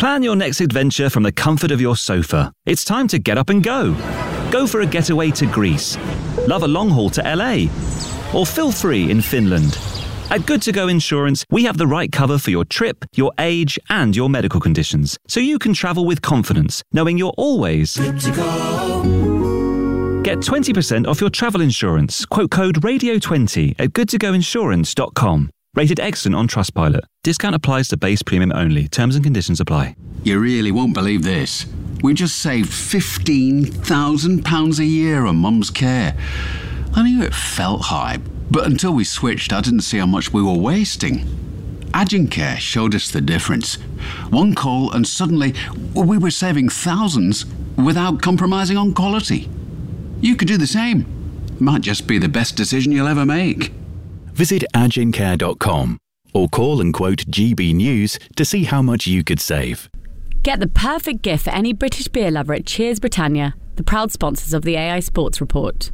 Plan your next adventure from the comfort of your sofa. It's time to get up and go. Go for a getaway to Greece. Love a long haul to LA. Or feel free in Finland. At Good To Go Insurance, we have the right cover for your trip, your age, and your medical conditions, so you can travel with confidence, knowing you're always good to go. Get 20% off your travel insurance. Quote code RADIO20 at goodtogoinsurance.com. Rated excellent on Trustpilot. Discount applies to base premium only. Terms and conditions apply. You really won't believe this. We just saved £15,000 a year on Mum's care. I knew it felt high, but until we switched, I didn't see how much we were wasting. Agencare showed us the difference. One call and suddenly we were saving thousands without compromising on quality. You could do the same. Might just be the best decision you'll ever make. Visit agencare.com or call and quote GB News to see how much you could save. Get the perfect gift for any British beer lover at Cheers Britannia, the proud sponsors of the AI Sports Report.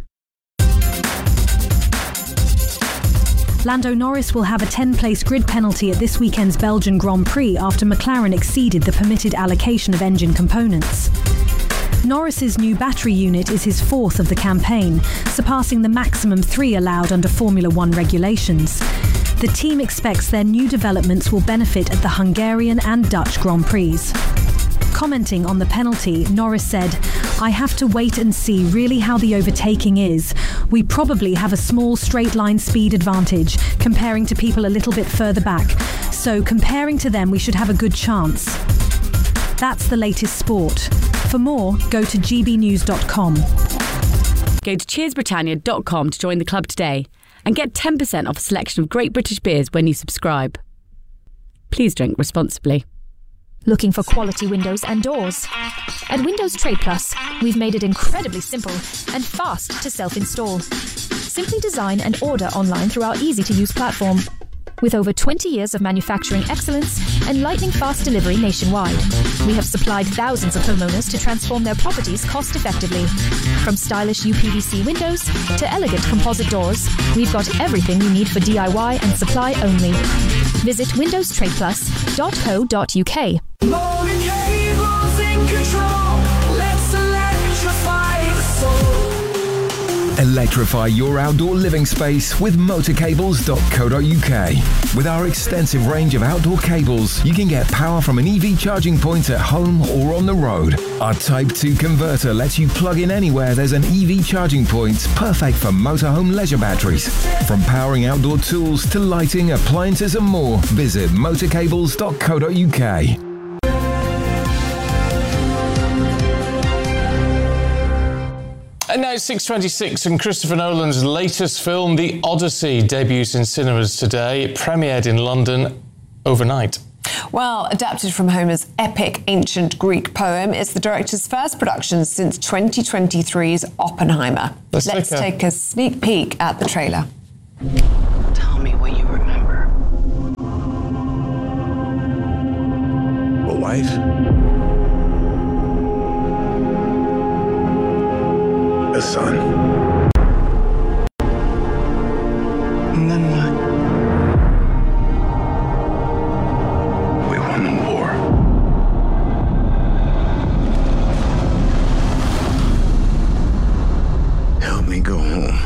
Lando Norris will have a 10-place grid penalty at this weekend's Belgian Grand Prix after McLaren exceeded the permitted allocation of engine components. Norris's new battery unit is his fourth of the campaign, surpassing the maximum 3 allowed under Formula One regulations. The team expects their new developments will benefit at the Hungarian and Dutch Grand Prix. Commenting on the penalty, Norris said, "I have to wait and see really how the overtaking is. We probably have a small straight line speed advantage comparing to people a little bit further back. So comparing to them, we should have a good chance." That's the latest sport. For more, go to gbnews.com. Go to cheersbritannia.com to join the club today and get 10% off a selection of great British beers when you subscribe. Please drink responsibly. Looking for quality windows and doors? At Windows Trade Plus, we've made it incredibly simple and fast to self-install. Simply design and order online through our easy-to-use platform. With over 20 years of manufacturing excellence and lightning-fast delivery nationwide, we have supplied thousands of homeowners to transform their properties cost-effectively. From stylish UPVC windows to elegant composite doors, we've got everything you need for DIY and supply only. Visit windowstradeplus.co.uk. Electrify your outdoor living space with motorcables.co.uk. With our extensive range of outdoor cables, you can get power from an EV charging point at home or on the road. Our Type 2 converter lets you plug in anywhere there's an EV charging point, perfect for motorhome leisure batteries. From powering outdoor tools to lighting, appliances and more, visit motorcables.co.uk. And now it's 6:26 and Christopher Nolan's latest film, The Odyssey, debuts in cinemas today. It premiered in London overnight. Well, adapted from Homer's epic ancient Greek poem, it's the director's first production since 2023's Oppenheimer. Let's take a sneak peek at the trailer. Tell me what you remember. A wife? A son. And then what? We won the war. Help me go home.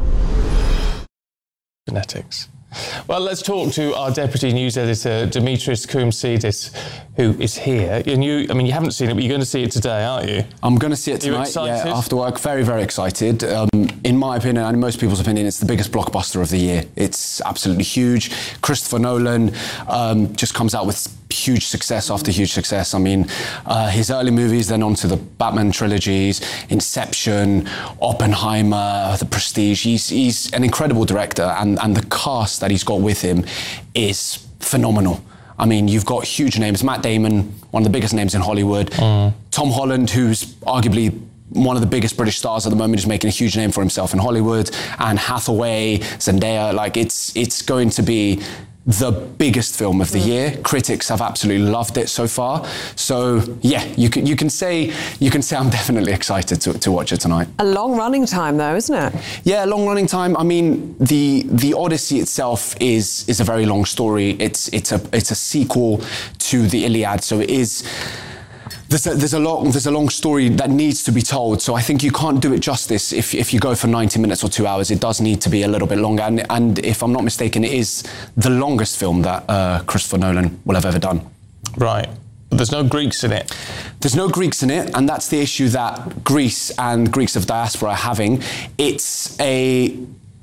Genetics. Well, let's talk to our Deputy News Editor, Dimitris Koumsidis, who is here. And you haven't seen it, but you're going to see it today, aren't you? I'm going to see it tonight, after work. Very, very excited. In my opinion, and in most people's opinion, it's the biggest blockbuster of the year. It's absolutely huge. Christopher Nolan just comes out with huge success after huge success. I mean, his early movies, then on to the Batman trilogies, Inception, Oppenheimer, The Prestige. He's an incredible director, and the cast that he's got with him is phenomenal. I mean, you've got huge names. Matt Damon, one of the biggest names in Hollywood. Tom Holland, who's arguably one of the biggest British stars at the moment, is making a huge name for himself in Hollywood. Anne Hathaway, Zendaya, it's going to be the biggest film of the year. Critics have absolutely loved it so far. So yeah, you can say I'm definitely excited to watch it tonight. A long running time though, isn't it? Yeah, long running time. I mean, the Odyssey itself is a very long story. It's a sequel to the Iliad, so it is. There's a long story that needs to be told, so I think you can't do it justice if you go for 90 minutes or 2 hours. It does need to be a little bit longer, and if I'm not mistaken, it is the longest film that Christopher Nolan will have ever done. Right. But there's no Greeks in it. There's no Greeks in it, and that's the issue that Greece and Greeks of diaspora are having. It's a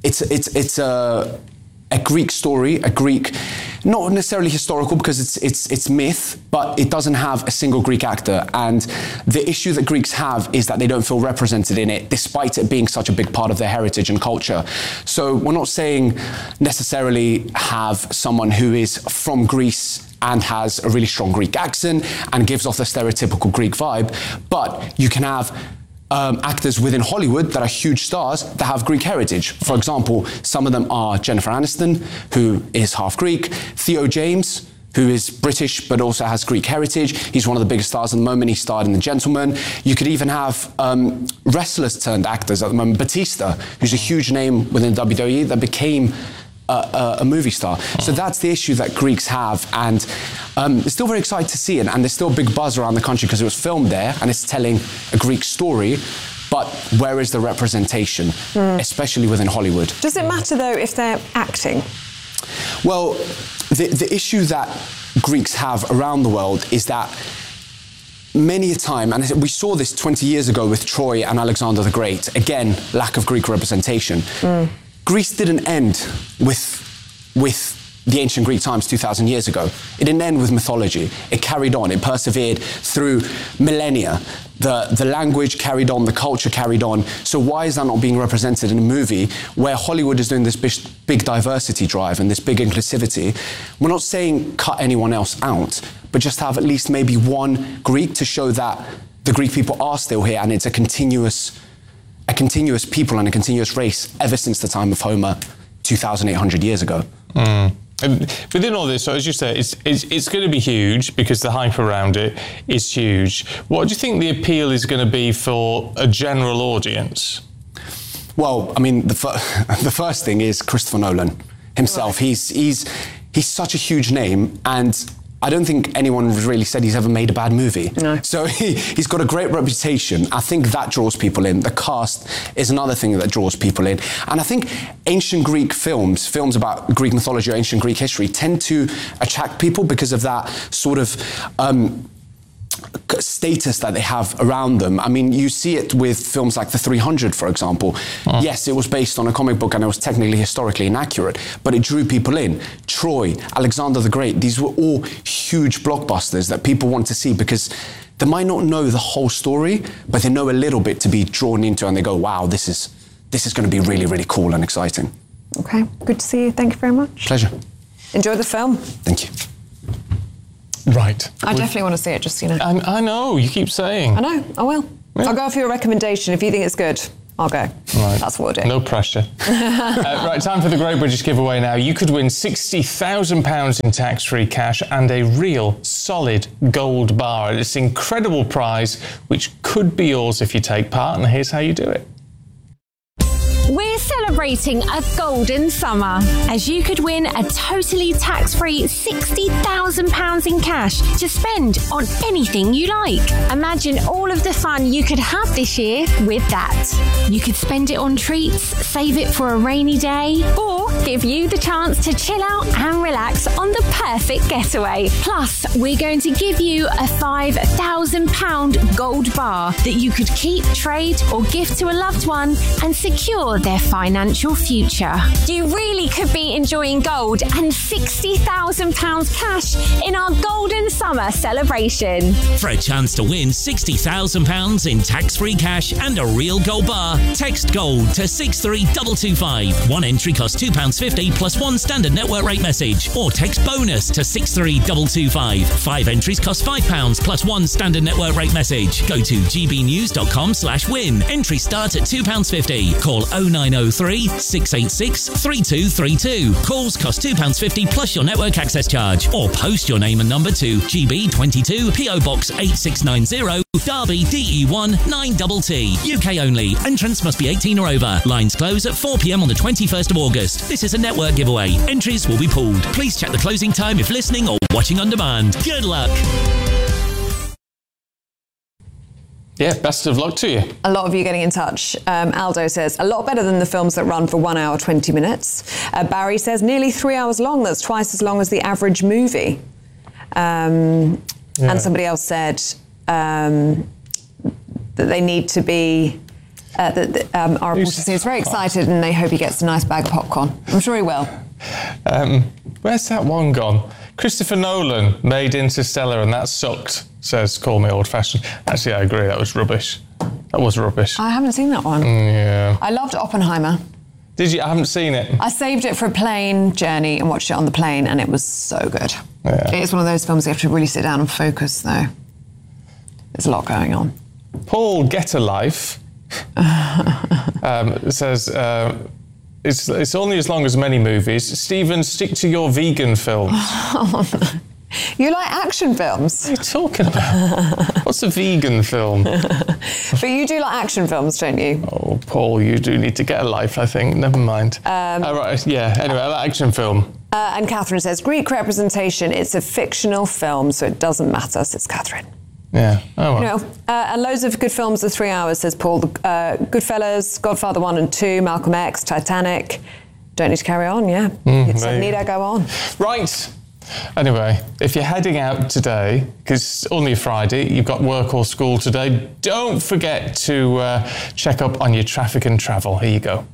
Greek story, a Greek, not necessarily historical because it's myth, but it doesn't have a single Greek actor. And the issue that Greeks have is that they don't feel represented in it, despite it being such a big part of their heritage and culture. So we're not saying necessarily have someone who is from Greece and has a really strong Greek accent and gives off the stereotypical Greek vibe, but you can have actors within Hollywood that are huge stars that have Greek heritage. For example, some of them are Jennifer Aniston, who is half Greek, Theo James, who is British but also has Greek heritage. He's one of the biggest stars at the moment. He starred in The Gentleman. You could even have wrestlers turned actors at the moment. Batista, who's a huge name within WWE that became a movie star. So that's the issue that Greeks have, and they're still very excited to see it, and there's still a big buzz around the country because it was filmed there and it's telling a Greek story. But where is the representation, especially within Hollywood? Does it matter though if they're acting? Well, the issue that Greeks have around the world is that many a time, and we saw this 20 years ago with Troy and Alexander the Great, again, lack of Greek representation. Greece didn't end with the ancient Greek times 2,000 years ago. It didn't end with mythology. It carried on. It persevered through millennia. The language carried on. The culture carried on. So why is that not being represented in a movie where Hollywood is doing this big diversity drive and this big inclusivity? We're not saying cut anyone else out, but just have at least maybe one Greek to show that the Greek people are still here and it's a continuous people and a continuous race ever since the time of Homer 2,800 years ago. And within all this, so as you say, it's going to be huge because the hype around it is huge. What do you think the appeal is going to be for a general audience? Well, I mean, the first thing is Christopher Nolan himself. Right. He's such a huge name, and I don't think anyone really said he's ever made a bad movie. No. So he's got a great reputation. I think that draws people in. The cast is another thing that draws people in. And I think ancient Greek films about Greek mythology or ancient Greek history tend to attract people because of that sort of status that they have around them. I mean, you see it with films like The 300, for example. Yes, it was based on a comic book and it was technically historically inaccurate, but it drew people in. Troy, Alexander the Great, these were all huge blockbusters that people want to see because they might not know the whole story, but they know a little bit to be drawn into, and they go, wow, this is going to be really, really cool and exciting. Okay, good to see you. Thank you very much. Pleasure. Enjoy the film. Thank you. Right. I definitely want to see it, just so you know. I know, you keep saying. I know, I will. Yeah. I'll go for your recommendation. If you think it's good, I'll go. Right. That's what we'll do. No pressure. Right, time for the Great British Giveaway now. You could win £60,000 in tax-free cash and a real solid gold bar. It's an incredible prize, which could be yours if you take part, and here's how you do it. We're celebrating a golden summer, as you could win a totally tax-free £60,000 in cash to spend on anything you like. Imagine all of the fun you could have this year with that. You could spend it on treats, save it for a rainy day, or give you the chance to chill out and relax on the perfect getaway. Plus, we're going to give you a £5,000 gold bar that you could keep, trade, or gift to a loved one and secure their financial future. You really could be enjoying gold and £60,000 cash in our golden summer celebration. For a chance to win £60,000 in tax-free cash and a real gold bar, text GOLD to 63225. One entry costs £2.50 plus one standard network rate message, or text BONUS to 63225. 5 entries cost £5 plus one standard network rate message. Go to gbnews.com/win. Entries start at £2.50. Call 0903 03 686 3232. Calls cost £2.50 plus your network access charge. Or post your name and number to GB22 PO Box 8690 Derby DE1 9TT. UK only. Entrance must be 18 or over. Lines close at 4 p.m. on the 21st of August. This is a network giveaway. Entries will be pooled. Please check the closing time if listening or watching on demand. Good luck. Yeah, best of luck to you. A lot of you getting in touch. Aldo says, a lot better than the films that run for 1 hour, 20 minutes. Barry says, nearly 3 hours long. That's twice as long as the average movie. And somebody else said that they need to be... our reporter seems very excited and they hope he gets a nice bag of popcorn. I'm sure he will. Where's that one gone? Christopher Nolan made Interstellar and that sucked, says Call Me Old Fashioned. Actually, I agree, that was rubbish. That was rubbish. I haven't seen that one. Yeah. I loved Oppenheimer. Did you? I haven't seen it. I saved it for a plane journey and watched it on the plane and it was so good. Yeah. It is one of those films you have to really sit down and focus, though. There's a lot going on. Paul Get a Life says... It's only as long as many movies. Stephen, stick to your vegan films. Oh, no. You like action films? What are you talking about? What's a vegan film? But you do like action films, don't you? Oh, Paul, you do need to get a life, I think. Never mind. Right, yeah, anyway, I like action film. And Catherine says, Greek representation, it's a fictional film, so it doesn't matter, says Catherine. Yeah. Oh, well. You know, and loads of good films are 3 hours, says Paul. Goodfellas, Godfather 1 and 2, Malcolm X, Titanic. Don't need to carry on, yeah. Need I go on? Right. Anyway, if you're heading out today, because it's only a Friday, you've got work or school today, don't forget to check up on your traffic and travel. Here you go.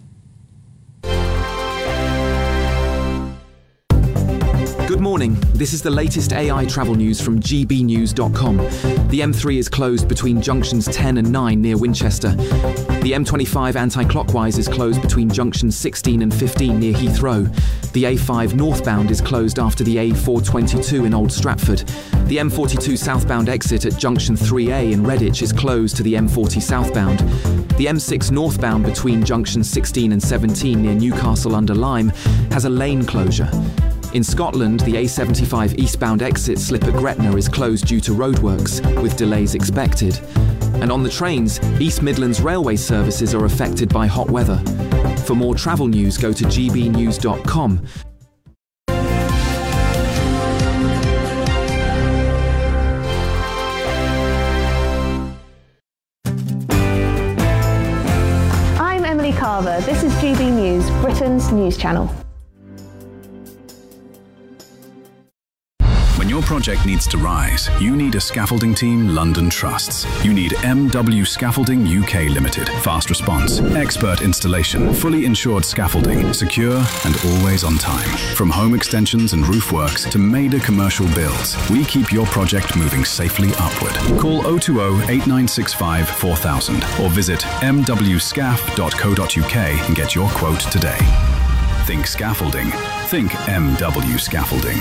Good morning. This is the latest AI travel news from gbnews.com. The M3 is closed between junctions 10 and 9 near Winchester. The M25 anti-clockwise is closed between junctions 16 and 15 near Heathrow. The A5 northbound is closed after the A422 in Old Stratford. The M42 southbound exit at junction 3A in Redditch is closed to the M40 southbound. The M6 northbound between junctions 16 and 17 near Newcastle under Lyme has a lane closure. In Scotland, the A75 eastbound exit slip at Gretna is closed due to roadworks, with delays expected. And on the trains, East Midlands railway services are affected by hot weather. For more travel news, go to gbnews.com. I'm Emily Carver. This is GB News, Britain's news channel. When your project needs to rise, you need a scaffolding team London trusts. You need MW Scaffolding UK Limited. Fast response, expert installation, fully insured scaffolding, secure and always on time. From home extensions and roof works to major commercial builds, we keep your project moving safely upward. Call 020 8965 4000 or visit mwscaf.co.uk and get your quote today. Think scaffolding. Think MW Scaffolding.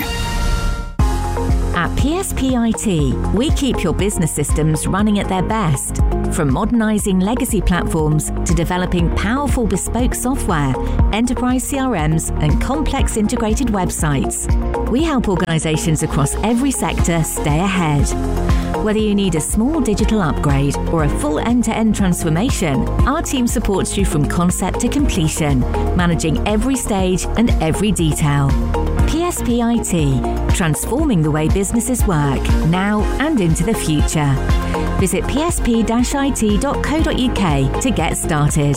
At PSP IT, we keep your business systems running at their best. From modernising legacy platforms to developing powerful bespoke software, enterprise CRMs and complex integrated websites. We help organisations across every sector stay ahead. Whether you need a small digital upgrade or a full end-to-end transformation, our team supports you from concept to completion, managing every stage and every detail. PSP IT, transforming the way businesses work, now and into the future. Visit psp-it.co.uk to get started.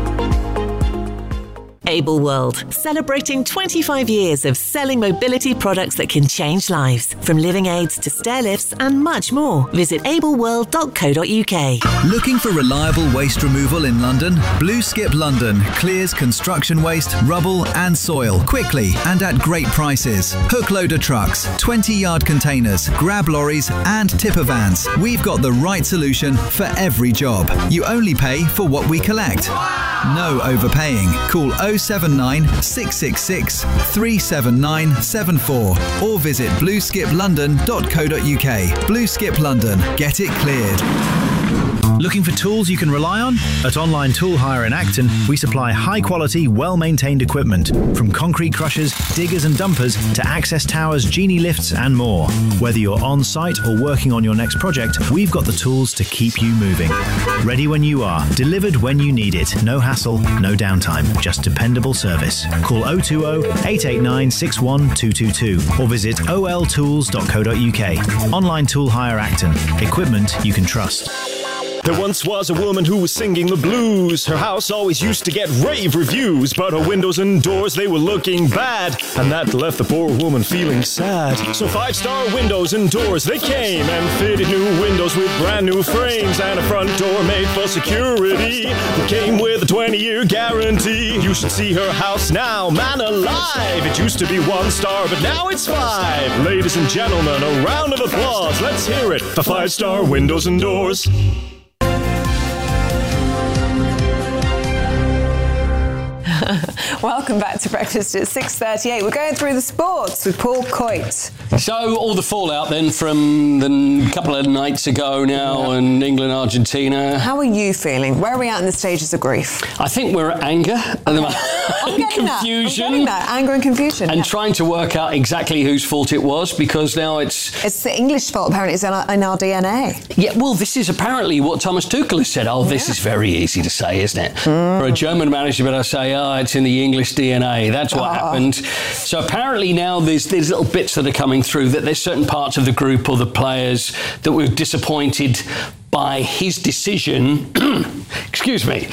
Able World, celebrating 25 years of selling mobility products that can change lives. From living aids to stair lifts and much more. Visit ableworld.co.uk. Looking for reliable waste removal in London? Blue Skip London clears construction waste, rubble and soil quickly and at great prices. Hook loader trucks, 20-yard containers, grab lorries and tipper vans. We've got the right solution for every job. You only pay for what we collect. No overpaying. Call 079 666 37974 or visit blueskiplondon.co.uk. Blue Skip London. Get it cleared. Looking for tools you can rely on? At Online Tool Hire in Acton, we supply high-quality, well-maintained equipment, from concrete crushers, diggers and dumpers to access towers, genie lifts and more. Whether you're on-site or working on your next project, we've got the tools to keep you moving. Ready when you are, delivered when you need it. No hassle, no downtime, just dependable service. Call 020-889-61222 or visit oltools.co.uk. Online Tool Hire Acton. Equipment you can trust. There once was a woman who was singing the blues. Her house always used to get rave reviews, but her windows and doors, they were looking bad, and that left the poor woman feeling sad. So 5-star Windows and Doors, they came and fitted new windows with brand new frames and a front door made for security. It came with a 20-year guarantee. You should see her house now, man alive. It used to be 1 star, but now it's 5. Ladies and gentlemen, a round of applause. Let's hear it for 5-star Windows and Doors. Welcome back to Breakfast at 6:38. We're going through the sports with Paul Coit. So, all the fallout then from the couple of nights ago now and England-Argentina. How are you feeling? Where are we at in the stages of grief? I think we're at anger at the moment. Confusion. I'm getting that. Anger and confusion. And trying to work out exactly whose fault it was, because now it's the English fault, apparently. It's in our DNA. Yeah, well, this is apparently what Thomas Tuchel has said. This is very easy to say, isn't it? For a German manager, but I say, it's in the English DNA. That's what happened. So apparently now there's little bits that are coming through, that there's certain parts of the group or the players that were disappointed by his decision, excuse me,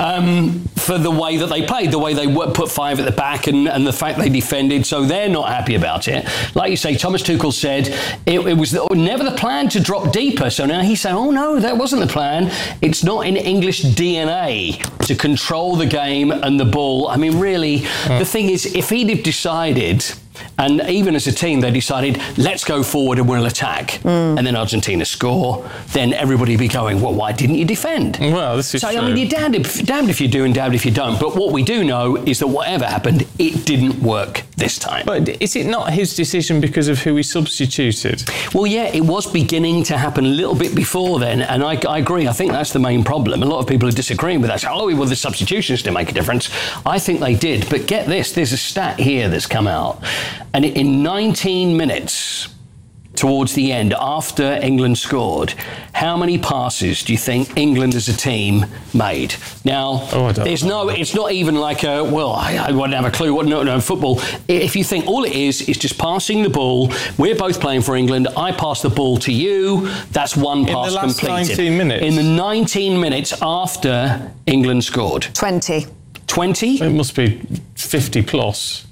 for the way that they played, the way they put 5 at the back and the fact they defended. So they're not happy about it. Like you say, Thomas Tuchel said it was never the plan to drop deeper. So now he's saying, oh no, that wasn't the plan. It's not in English DNA to control the game and the ball. I mean, really, the thing is, if he'd have decided, and even as a team, they decided, let's go forward and we'll attack. And then Argentina score. Then everybody would be going, well, why didn't you defend? Well, this is true. I mean, you're damned if you do and damned if you don't. But what we do know is that whatever happened, it didn't work this time. But is it not his decision because of who he substituted? Well, yeah, it was beginning to happen a little bit before then. And I agree. I think that's the main problem. A lot of people are disagreeing with that. So, well, the substitutions didn't make a difference. I think they did. But get this, there's a stat here that's come out. And in 19 minutes, towards the end, after England scored, how many passes do you think England as a team made? Now, it's not even like I wouldn't have a clue what football. If you think all it is just passing the ball, we're both playing for England, I pass the ball to you, that's one pass completed. In the last 19 minutes? In the 19 minutes after England scored. 20. 20? It must be 50 plus.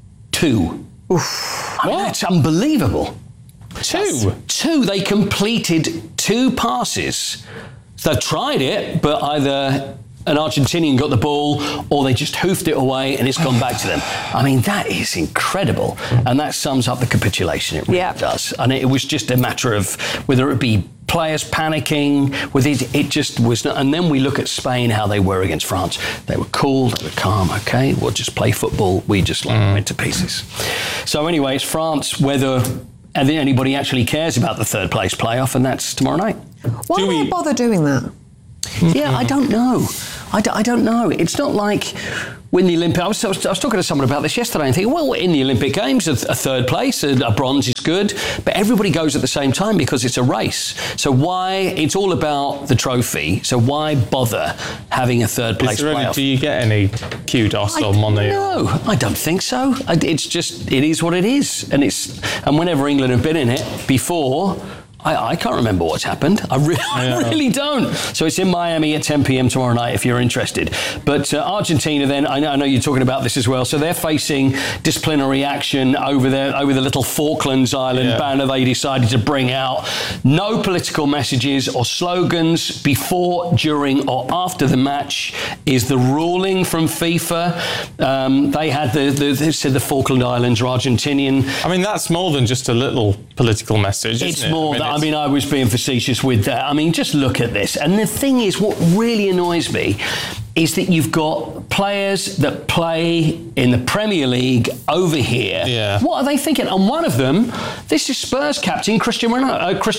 2. Oof. I mean, that's unbelievable. 2? 2. They completed 2 passes. They've tried it, but either an Argentinian got the ball or they just hoofed it away and it's gone back to them. I mean, that is incredible. And that sums up the capitulation. It really does. And it was just a matter of whether it be players panicking with it just was not. And then we look at Spain, how they were against France. They were cool, they were calm. Okay, we'll just play football. We just went to pieces. So anyway, it's France, whether anybody actually cares about the third place playoff, and that's tomorrow night. Why do they bother doing that? Yeah, I don't know. I don't know. It's not like when the Olympic... I was talking to someone about this yesterday and thinking, well, in the Olympic Games, a third place, a bronze is good, but everybody goes at the same time because it's a race. So why... It's all about the trophy, so why bother having a third place playoff? Do you get any kudos or money? No, I don't think so. It's just... It is what it is. And whenever England have been in it before... I can't remember what's happened. I really don't. So it's in Miami at 10 p.m. tomorrow night if you're interested. But Argentina then, I know you're talking about this as well. So they're facing disciplinary action over the little Falklands Island banner they decided to bring out. No political messages or slogans before, during or after the match is the ruling from FIFA. They said the Falkland Islands are Argentinian. I mean, that's more than just a little political message, isn't it? It's more I mean, I was being facetious with that. I mean, just look at this. And the thing is, what really annoys me is that you've got players that play in the Premier League over here. Yeah. What are they thinking? And one of them, this is Spurs captain Christian Romero,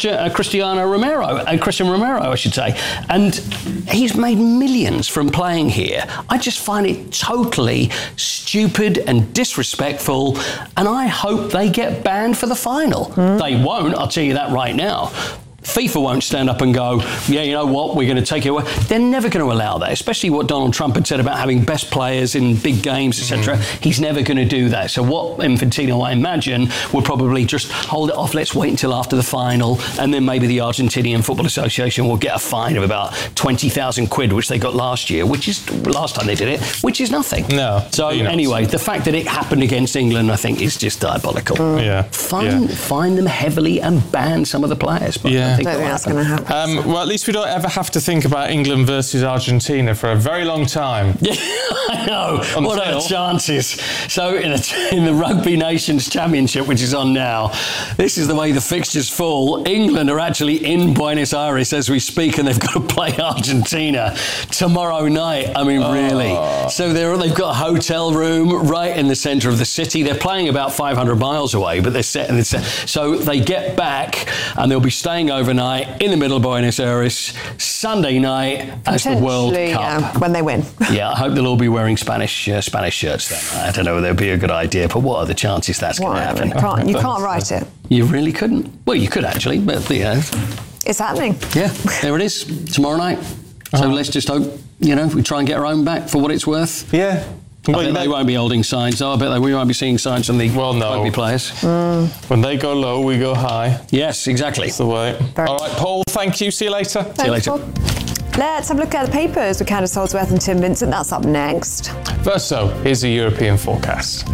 I should say. And he's made millions from playing here. I just find it totally stupid and disrespectful, and I hope they get banned for the final. They won't, I'll tell you that right now. FIFA won't stand up and go, yeah, you know what, we're going to take it away. They're never going to allow that, especially what Donald Trump had said about having best players in big games, etc. He's never going to do that. So what Infantino, I imagine, will probably just hold it off. Let's wait until after the final, and then maybe the Argentinian Football Association will get a fine of about 20,000 quid, which they got last year, which is last time they did it, which is nothing. No. So anyway, the fact that it happened against England, I think, is just diabolical. Fine them heavily and ban some of the players. But Yeah. I don't think that's going to happen. Well, at least we don't ever have to think about England versus Argentina for a very long time. Yeah, I know. What are the chances? So in the Rugby Nations Championship, which is on now, this is the way the fixtures fall. England are actually in Buenos Aires as we speak, and they've got to play Argentina tomorrow night. I mean, really. So they've got a hotel room right in the centre of the city. They're playing about 500 miles away, but they're set in the so they get back and they'll be staying overnight in the middle of Buenos Aires Sunday night as the World Cup. Yeah, when they win. Yeah, I hope they'll all be wearing Spanish shirts then. I don't know whether it'd be a good idea, but what are the chances that's going to happen? You can't write it. You really couldn't? Well, you could actually, but it's happening. Yeah, there it is, tomorrow night. So let's just hope, we try and get our own back for what it's worth. Yeah. I bet they won't be holding signs. I bet we won't be seeing signs from the rugby players. When they go low, we go high. Yes, exactly. That's the way. All right, Paul, thank you. See you later. See you later. Paul. Let's have a look at the papers with Candace Holdsworth and Tim Vincent. That's up next. First, here's the European forecast.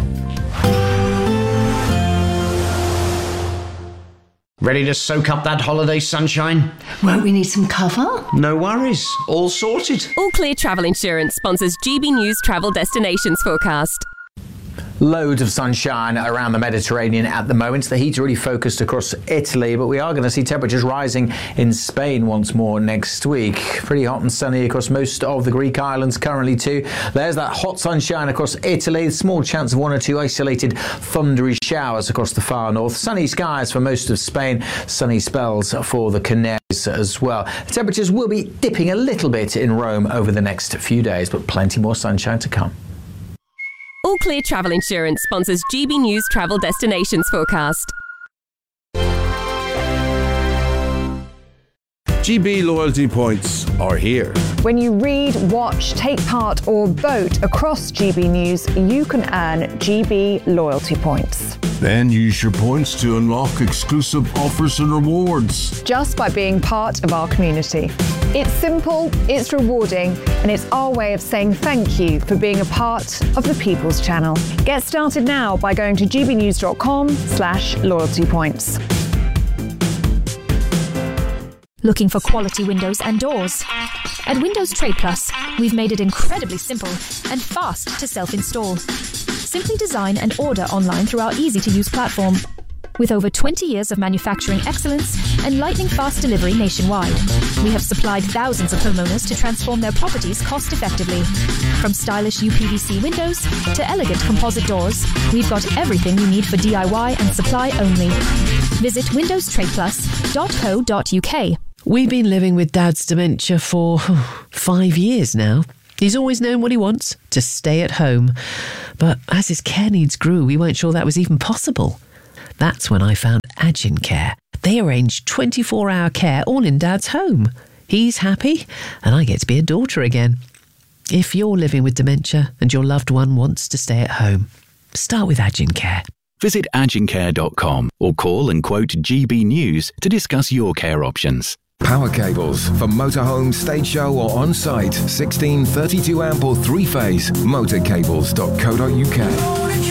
Ready to soak up that holiday sunshine? Won't we need some cover? No worries. All sorted. All Clear Travel Insurance sponsors GB News Travel Destinations Forecast. Loads of sunshine around the Mediterranean at the moment. The heat's really focused across Italy, but we are going to see temperatures rising in Spain once more next week. Pretty hot and sunny across most of the Greek islands currently too. There's that hot sunshine across Italy. Small chance of one or two isolated thundery showers across the far north. Sunny skies for most of Spain. Sunny spells for the Canaries as well. The temperatures will be dipping a little bit in Rome over the next few days, but plenty more sunshine to come. All Clear Travel Insurance sponsors GB News Travel Destinations Forecast. GB loyalty points are here. When you read, watch, take part or vote across GB News, you can earn GB loyalty points. Then use your points to unlock exclusive offers and rewards. Just by being part of our community. It's simple, it's rewarding, and it's our way of saying thank you for being a part of the People's Channel. Get started now by going to gbnews.com/loyalty points. Looking for quality windows and doors? At Windows Trade Plus, we've made it incredibly simple and fast to self-install. Simply design and order online through our easy-to-use platform. With over 20 years of manufacturing excellence and lightning-fast delivery nationwide, we have supplied thousands of homeowners to transform their properties cost-effectively. From stylish UPVC windows to elegant composite doors, we've got everything you need for DIY and supply only. Visit windowstradeplus.co.uk. We've been living with Dad's dementia for 5 years now. He's always known what he wants, to stay at home. But as his care needs grew, we weren't sure that was even possible. That's when I found Agincare. They arrange 24-hour care all in Dad's home. He's happy, and I get to be a daughter again. If you're living with dementia and your loved one wants to stay at home, start with Agincare. Visit agincare.com or call and quote GB News to discuss your care options. Power cables for motorhome, stage show or on-site. 16, 32 amp or 3-phase. Motorcables.co.uk.